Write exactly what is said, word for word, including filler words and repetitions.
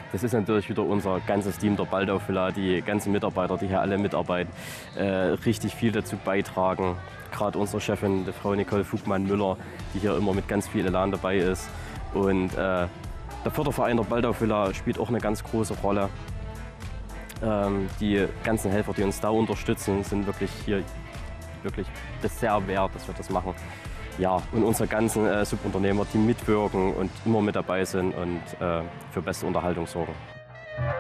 Das ist natürlich wieder unser ganzes Team der Baldau-Villa, die ganzen Mitarbeiter, die hier alle mitarbeiten, äh, richtig viel dazu beitragen. Gerade unsere Chefin, die Frau Nicole Fugmann-Müller, die hier immer mit ganz viel Elan dabei ist. Und äh, der Förderverein der Baldau-Villa spielt auch eine ganz große Rolle. Ähm, die ganzen Helfer, die uns da unterstützen, sind wirklich hier wirklich das sehr wert, dass wir das machen. Ja, und unsere ganzen äh, Subunternehmer, die mitwirken und immer mit dabei sind und äh, für beste Unterhaltung sorgen.